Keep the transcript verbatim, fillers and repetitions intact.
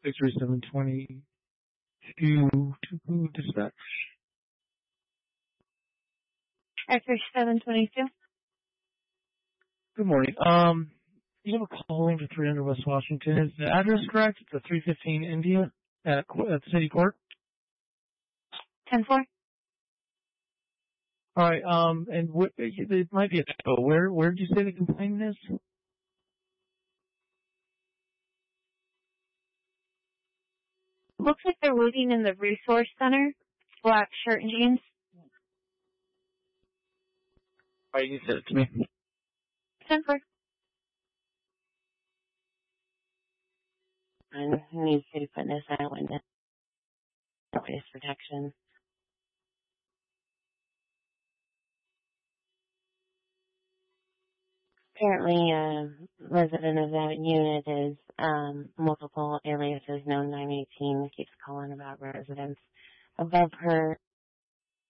six three seven two to dispatch. X ray seven twenty-two. Good morning. Um, you have a call in for three hundred West Washington. Is the address correct? It's a three fifteen India at, at the city court. ten four. All right. Um, and wh- it might be a typo. Where where did you say the complaint is? Looks like they're waiting in the resource center. Black shirt and jeans. All right, you said it to me. ten four. And needs to be put in a silent window. Witness protection. Apparently, a resident of that unit is um, multiple aliases, known nine eighteen, keeps calling about residents above her